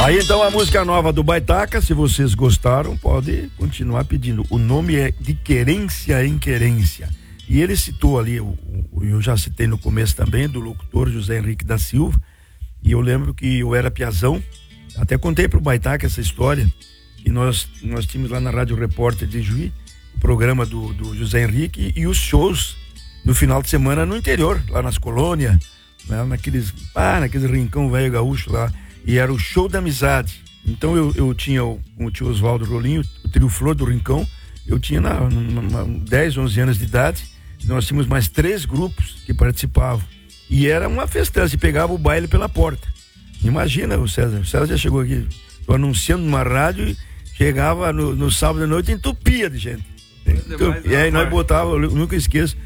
Aí então a música nova do Baitaca, se vocês gostaram, pode continuar pedindo. O nome é De Querência em Querência. E ele citou ali, eu já citei no começo também, do locutor José Henrique da Silva. E eu lembro que eu era piazão, até contei pro Baitaca essa história, que nós tínhamos lá na Rádio Repórter de Juí, o programa do José Henrique e os shows no final de semana no interior, lá nas colônias, né, naqueles rincão velho gaúcho lá. E era o Show da Amizade. Então eu tinha o tio Oswaldo Rolinho, o trio Flor do Rincão. Eu tinha 10, 11 anos de idade. Nós tínhamos mais 3 grupos que participavam. E era uma festança, e pegava o baile pela porta. Imagina o César. O César já chegou aqui, tô anunciando numa rádio, e chegava no sábado à noite, entupia de gente. E aí nós botava, eu nunca esqueço,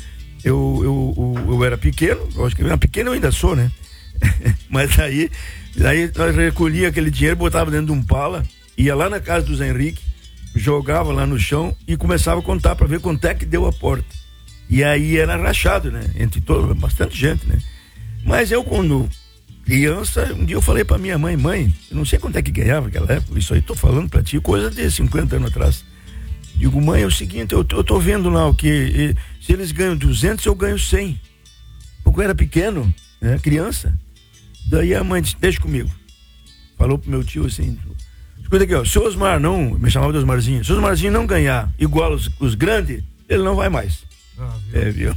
eu era pequeno, lógico que eu era pequeno, eu ainda sou, né? Mas aí nós recolhia aquele dinheiro, botava dentro de um pala, ia lá na casa do Zé Henrique, jogava lá no chão e começava a contar para ver quanto é que deu a porta. E aí era rachado, né? Entre bastante gente, né? Mas eu, quando criança, um dia eu falei pra minha mãe, eu não sei quanto é que ganhava naquela época, isso aí tô falando pra ti, coisa de 50 anos atrás. Digo, mãe, é o seguinte, eu tô vendo lá o que, se eles ganham 200, eu ganho 100. Porque eu era pequeno, né? Criança. Daí a mãe disse, deixa comigo. Falou pro meu tio assim, escuta aqui, ó, se o Osmar não, me chamava de Osmarzinho, se o Osmarzinho não ganhar igual os grandes, ele não vai mais. Viu?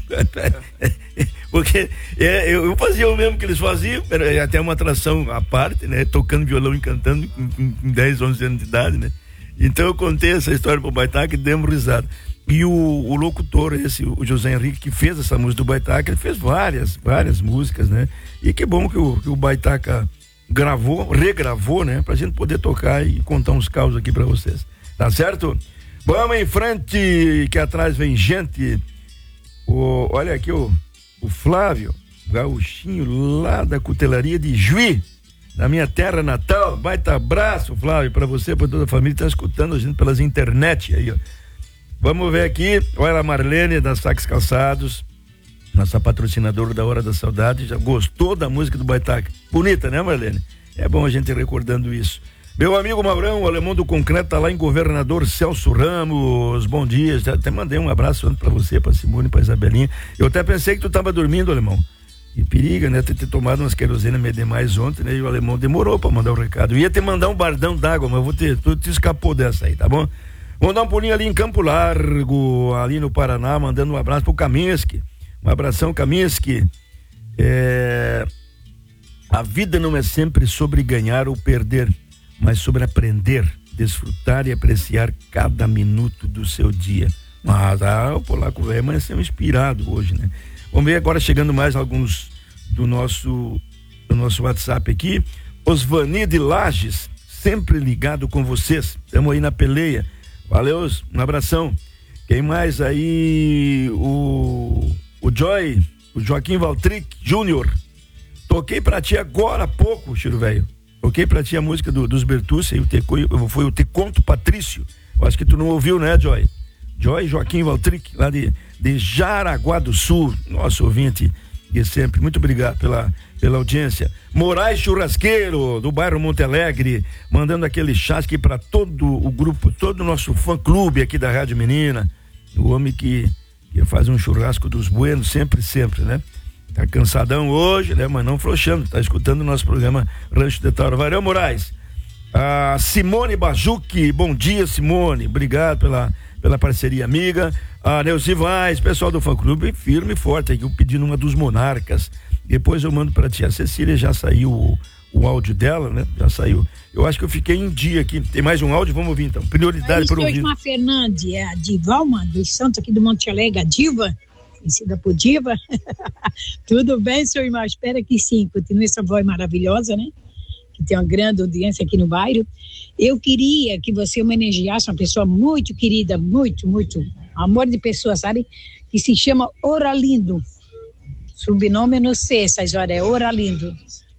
Porque eu fazia o mesmo que eles faziam, era até uma atração à parte, né? Tocando violão e cantando com 10, 11 anos de idade, né? Então eu contei essa história pro Baitaca e demos risada. E o locutor, o José Henrique, que fez essa música do Baitaca, ele fez várias músicas, né? E que bom que o Baitaca regravou, né? Pra gente poder tocar e contar uns causos aqui pra vocês. Tá certo? Vamos em frente, que atrás vem gente. Olha aqui o Flávio, gaúchinho lá da cutelaria de Juí, na minha terra natal. Baita abraço, Flávio, pra você, pra toda a família que tá escutando a gente pelas internet aí, ó. Vamos ver aqui, olha a Marlene da Saques Calçados, nossa patrocinadora da Hora da Saudade, já gostou da música do Baitaca. Bonita, né, Marlene? É bom a gente ir recordando isso. Meu amigo Maurão, o alemão do concreto, tá lá em Governador Celso Ramos. Bom dia, já até mandei um abraço pra você, pra Simone, pra Isabelinha. Eu até pensei que tu tava dormindo, alemão. E periga, né, ter tomado umas querosene meio demais ontem, né, e o alemão demorou pra mandar o recado. Eu ia te mandar um bardão d'água, mas tu te escapou dessa aí, tá bom? Vamos dar um pulinho ali em Campo Largo, ali no Paraná, mandando um abraço pro Kaminski. Um abração, Kaminski. A vida não é sempre sobre ganhar ou perder, mas sobre aprender, desfrutar e apreciar cada minuto do seu dia. Mas o polaco velho amanheceu inspirado hoje, né? Vamos ver agora, chegando mais alguns do nosso WhatsApp aqui. Osvani de Lages, sempre ligado com vocês. Estamos aí na peleia. Valeu, um abração. Quem mais aí? O Joaquim Valtric Júnior. Toquei pra ti agora há pouco, Chiro Velho. Toquei pra ti a música dos Bertucci, foi o Te Conto Patrício. Eu acho que tu não ouviu, né, Joaquim Valtric, lá de Jaraguá do Sul, nosso ouvinte de sempre. Muito obrigado pela audiência. Moraes Churrasqueiro, do bairro Monte Alegre, mandando aquele chasque para todo o grupo, todo o nosso fã-clube aqui da Rádio Menina. O homem que faz um churrasco dos buenos, sempre, né? Tá cansadão hoje, né? Mas não frouxando, tá escutando o nosso programa Rancho de Tauro. Valeu, Moraes. A Simone Bajuque, bom dia, Simone, obrigado pela parceria amiga. A Neuzi Vaz, pessoal do fã-clube, firme e forte aqui, pedindo uma dos Monarcas. Depois eu mando pra ti. A Cecília já saiu o áudio dela, né? Já saiu. Eu acho que eu fiquei em dia aqui. Tem mais um áudio? Vamos ouvir então. Prioridade para ouvir. Osmar Fernandes, a Divalma dos Santos aqui do Monte Alegre, a Diva, conhecida por Diva. Tudo bem, senhor irmão? Espero que sim. Continue essa voz maravilhosa, né? Que tem uma grande audiência aqui no bairro. Eu queria que você homenageasse uma pessoa muito querida, muito amor de pessoa, sabe? Que se chama Oralindo. Sobrenome eu não sei, essas horas é Oralindo.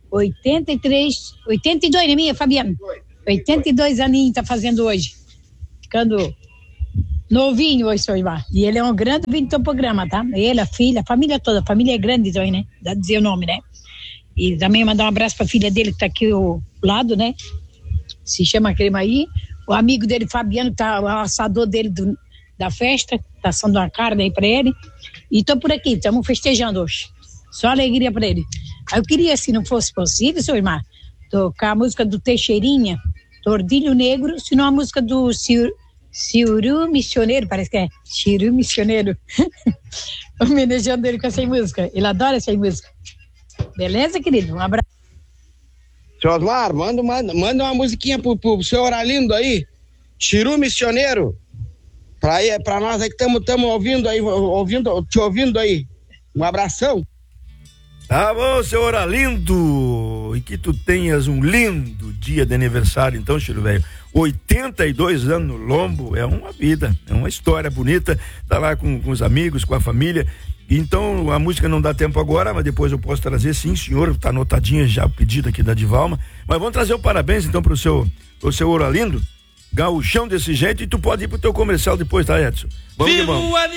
82, né, minha, Fabiano? 82 aninhos tá fazendo hoje. Ficando novinho hoje, senhor Ivar. E ele é um grande ouvinte do teu programa, tá? Ele, a filha, a família toda. A família é grande também, né? Dá dizer o nome, né? E também mandar um abraço pra filha dele que tá aqui ao lado, né? se chama Cremaí. O amigo dele, Fabiano, tá o assador dele da festa, tá assando uma carne aí pra ele. E tô por aqui, estamos festejando hoje. Só alegria pra ele. Aí eu queria, se não fosse possível, seu irmão, tocar a música do Teixeirinha, Tordilho Negro, se não a música do Ciru Missioneiro, parece que é Ciru Missioneiro. Homenageando ele com essa música. Ele adora essa música. Beleza, querido? Um abraço. Seu Osmar, manda uma musiquinha pro seu Oralindo aí, Ciru Missioneiro, pra nós aí que estamos ouvindo aí, te ouvindo aí. Um abração. Tá bom, seu Oralindo, e que tu tenhas um lindo dia de aniversário, então, Chiru velho. 82 anos no lombo, é uma vida, é uma história bonita, tá lá com os amigos, com a família. Então a música não dá tempo agora, mas depois eu posso trazer, sim, senhor, tá anotadinha já o pedido aqui da Divalma, mas vamos trazer o parabéns então pro seu Oralindo, gauchão desse jeito, e tu pode ir pro teu comercial depois, tá, Edson? Vamos que vamos.